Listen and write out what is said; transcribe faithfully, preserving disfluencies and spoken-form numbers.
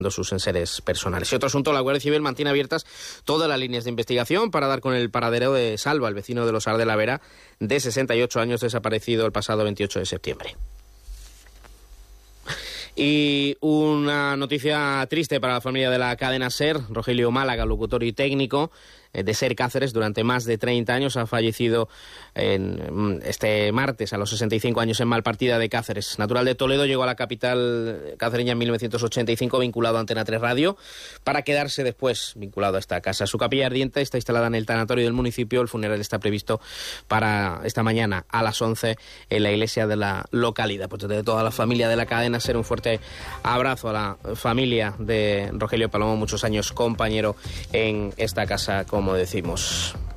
sus enseres personales. Y otro asunto, la Guardia Civil mantiene abiertas todas las líneas de investigación para dar con el paradero de Salva, el vecino de Losar de la Vera, de sesenta y ocho años, desaparecido el pasado veintiocho de septiembre. Y una noticia triste para la familia de la cadena SER. Rogelio Málaga, locutor y técnico de SER Cáceres durante más de treinta años, ha fallecido en este martes a los sesenta y cinco años en Malpartida de Cáceres. Natural de Toledo, llegó a la capital cacereña en mil novecientos ochenta y cinco, vinculado a Antena tres Radio, para quedarse después vinculado a esta casa. Su capilla ardiente está instalada en el tanatorio del municipio. El funeral está previsto para esta mañana a las once en la iglesia de la localidad. Pues desde toda la familia de la cadena SER, un fuerte abrazo a la familia de Rogelio Palomo, muchos años compañero en esta casa, como decimos.